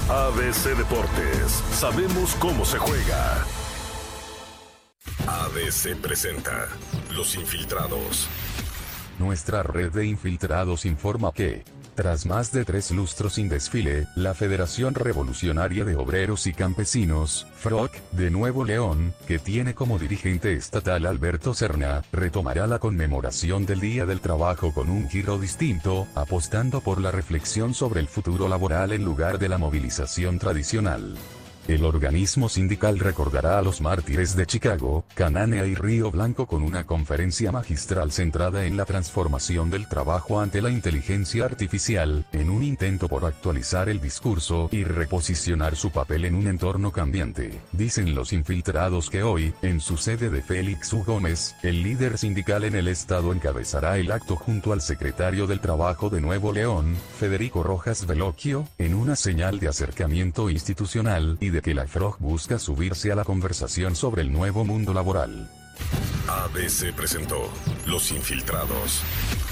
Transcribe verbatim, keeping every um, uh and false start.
A B C Deportes, sabemos cómo se juega. A B C presenta Los Infiltrados. Nuestra red de infiltrados informa que, tras más de tres lustros sin desfile, la Federación Revolucionaria de Obreros y Campesinos, F R O C, de Nuevo León, que tiene como dirigente estatal Alberto Serna, retomará la conmemoración del Día del Trabajo con un giro distinto, apostando por la reflexión sobre el futuro laboral en lugar de la movilización tradicional. El organismo sindical recordará a los mártires de Chicago, Cananea y Río Blanco con una conferencia magistral centrada en la transformación del trabajo ante la inteligencia artificial, en un intento por actualizar el discurso y reposicionar su papel en un entorno cambiante. Dicen los infiltrados que hoy, en su sede de Félix U. Gómez, el líder sindical en el estado encabezará el acto junto al secretario del Trabajo de Nuevo León, Federico Rojas Veloquio, en una señal de acercamiento institucional y de que la F R O C busca subirse a la conversación sobre el nuevo mundo laboral. A B C presentó Los Infiltrados.